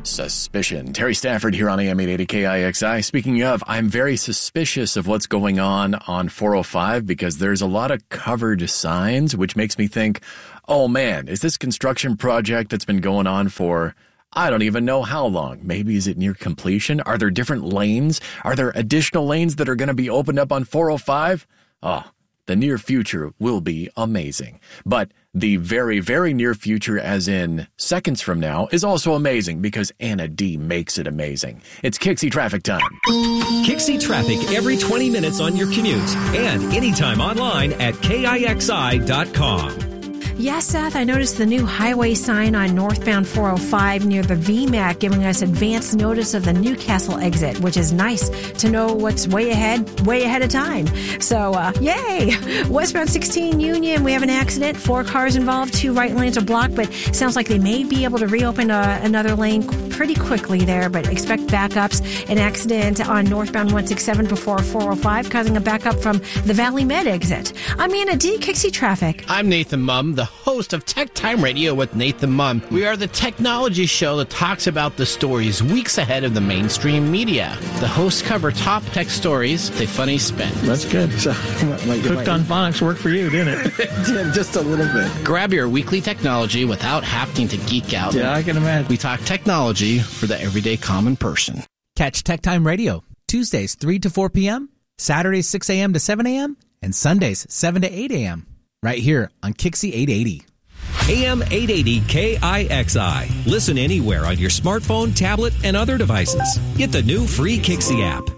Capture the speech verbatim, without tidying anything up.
Suspicion. Terry Stafford here on A M eight eighty K I X I. Speaking of, I'm very suspicious of what's going on on four oh five because there's a lot of covered signs, which makes me think, oh man, is this construction project that's been going on for, I don't even know how long. Maybe is it near completion? Are there different lanes? Are there additional lanes that are going to be opened up on four oh five? Oh, the near future will be amazing. But the very, very near future, as in seconds from now, is also amazing because Anna D makes it amazing. It's Kixie Traffic time. Kixie Traffic every twenty minutes on your commute and anytime online at K I X I dot com. Yes, Seth, I noticed the new highway sign on northbound four oh five near the V MAC giving us advance notice of the Newcastle exit, which is nice to know what's way ahead, way ahead of time. So, uh, yay! Westbound sixteen Union, we have an accident. Four cars involved, two right lanes are blocked, but sounds like they may be able to reopen uh, another lane pretty quickly there, but expect backups. An accident on northbound one sixty-seven before four oh five, causing a backup from the Valley Med exit. I'm Anna D, Kixie Traffic. I'm Nathan Mum, the host of Tech Time Radio with Nathan Mum. We are the technology show that talks about the stories weeks ahead of the mainstream media. The hosts cover top tech stories with a funny spin. That's good. So, like, Cooked on phonics worked for you, didn't it? It did, just a little bit. Grab your weekly technology without having to geek out. Yeah, I can imagine. We talk technology for the everyday common person. Catch Tech Time Radio Tuesdays three to four p.m., Saturdays six a.m. to seven a.m., and Sundays seven to eight a.m. right here on Kixie eight eighty. A M eight eighty K I X I. Listen anywhere on your smartphone, tablet, and other devices. Get the new free Kixie app.